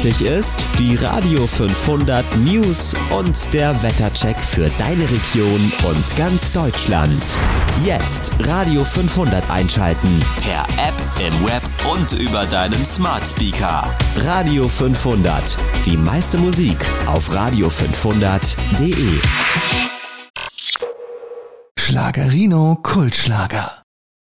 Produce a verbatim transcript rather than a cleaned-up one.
wichtig ist, die Radio fünfhundert News und der Wettercheck für deine Region und ganz Deutschland. Jetzt Radio fünfhundert einschalten. Per App, im Web und über deinen Smart Speaker. Radio fünfhundert. Die meiste Musik auf radio fünfhundert punkt de. Schlagerino Kultschlager.